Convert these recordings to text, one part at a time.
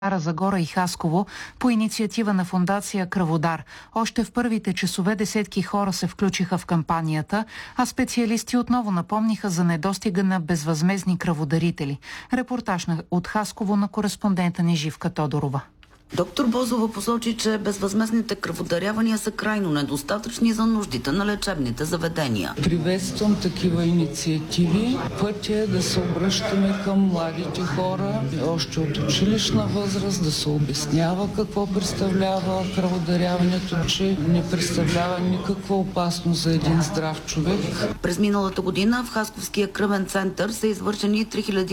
Стара Загора и Хасково по инициатива на фондация Кръводар. Още в първите часове десетки хора се включиха в кампанията, а специалисти отново напомниха за недостига на безвъзмездни кръводарители. Репортаж от Хасково на кореспондента ни Живка Тодорова. Доктор Бозова посочи, че безвъзмездните кръводарявания са крайно недостатъчни за нуждите на лечебните заведения. Приветствам такива инициативи. Пътя е да се обръщаме към младите хора, още от училищна възраст, да се обяснява какво представлява кръводаряването, че не представлява никаква опасност за един здрав човек. През миналата година в Хасковския кръвен център са извършени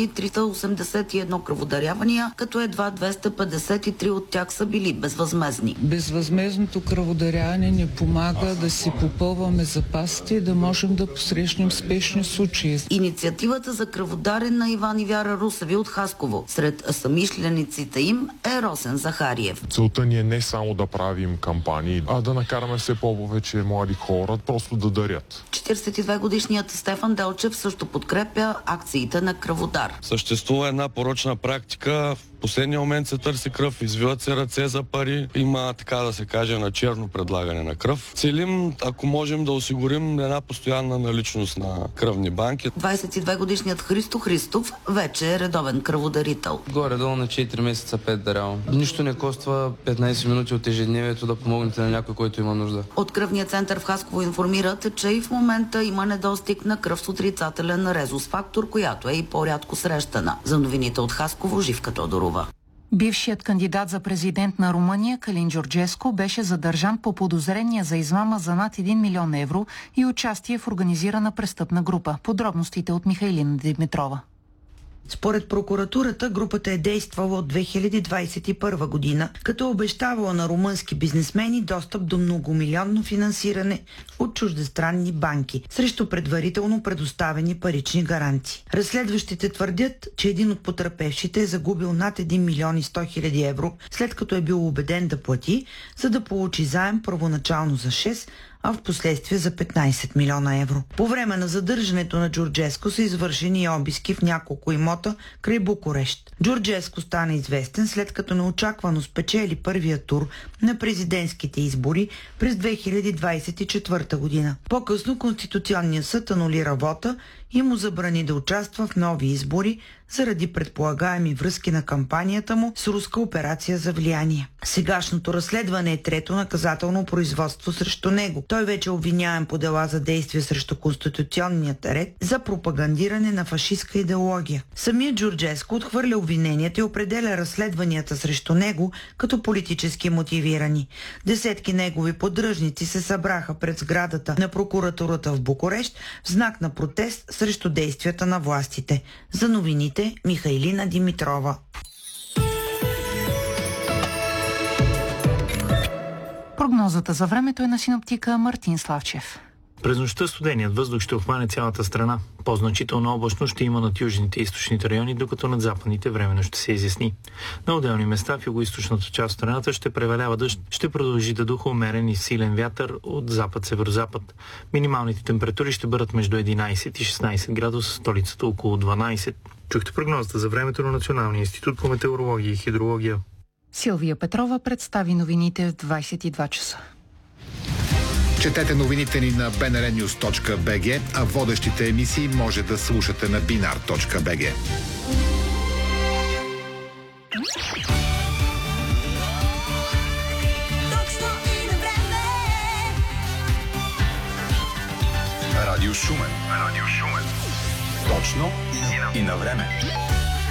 3381 кръводарявания, като едва 253 от тях са били безвъзмездни. Безвъзмездното кръводаряване ни помага да си попълваме запасите и да можем да посрещнем спешни случаи. Инициативата за кръводарен на Иван и Вяра Русеви от Хасково. Сред съмишлениците им е Росен Захариев. Целта ни е не само да правим кампании, а да накараме все повече млади хора просто да дарят. 42-годишният Стефан Делчев също подкрепя акциите на Кръводар. Съществува една порочна практика. В последния момент се търси кръв, извиват се ръце за пари. Има, така да се каже, на черно предлагане на кръв. Целим, ако можем, да осигурим една постоянна наличност на кръвни банки. 22-годишният Христо Христов вече е редовен кръводарител. Горе-долу на 4 месеца 5 дарявам. Нищо не коства 15 минути от ежедневието да помогнете на някой, който има нужда. От кръвния център в Хасково информират, че и в момента има недостиг на кръв с отрицателен резус фактор, която е и по-рядко срещана. За новините от Хасково, Живка Тодорова. Бившият кандидат за президент на Румъния Калин Джорджеско беше задържан по подозрение за измама за над 1 милион евро и участие в организирана престъпна група. Подробностите от Михайлина Димитрова. Според прокуратурата, групата е действала от 2021 година, като обещавала на румънски бизнесмени достъп до многомилионно финансиране от чуждестранни банки, срещу предварително предоставени парични гаранции. Разследващите твърдят, че един от потърпевшите е загубил над 1 милион и 100 хиляди евро, след като е бил убеден да плати, за да получи заем първоначално за 6, а в последствие за 15 милиона евро. По време на задържането на Джорджеско са извършени обиски в няколко имота край Букурещ. Джорджеско стана известен след като неочаквано спечели първия тур на президентските избори през 2024 година. По-късно Конституционният съд анулира вота и му забрани да участва в нови избори заради предполагаеми връзки на кампанията му с руска операция за влияние. Сегашното разследване е трето наказателно производство срещу него. Той вече е обвиняем по дела за действия срещу конституционният ред за пропагандиране на фашистка идеология. Самият Джорджеско отхвърля обвиненията и определя разследванията срещу него като политически мотивирани. Десетки негови поддръжници се събраха пред сградата на прокуратурата в Букурещ в знак на протест срещу действията на властите. За новините Михайлина Димитрова. Прогнозата за времето е на синоптика Мартин Славчев. През нощта студеният въздух ще обхване цялата страна. По-значително облачно ще има над южните и източните райони, докато над западните временно ще се изясни. На отделни места в югоизточната част от страната ще превалява дъжд, ще продължи да духа умерен и силен вятър от запад-северозапад. Минималните температури ще бъдат между 11 и 16 градуса, столицата около 12. Чухте прогнозата за времето на Националния институт по метеорология и хидрология. Силвия Петрова представи новините в 22 часа. Четете новините ни на bnrnews.bg, а водещите емисии може да слушате на binar.bg. Радио Шумен. Точно и на време.